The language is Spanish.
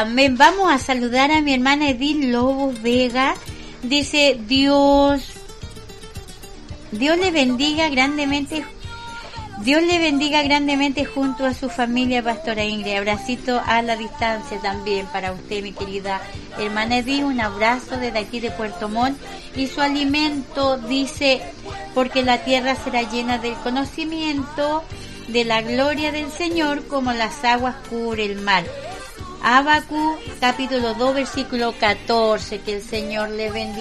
Amén. Vamos a saludar a mi hermana Edith Lobos Vega. Dice, Dios le bendiga grandemente. Dios le bendiga grandemente junto a su familia, Pastora Ingrid. Abracito a la distancia también para usted, mi querida hermana Edith. Un abrazo desde aquí de Puerto Montt. Y su alimento dice, porque la tierra será llena del conocimiento de la gloria del Señor, como las aguas cubre el mar. Habacuc, capítulo 2, versículo 14. Que el Señor le bendiga.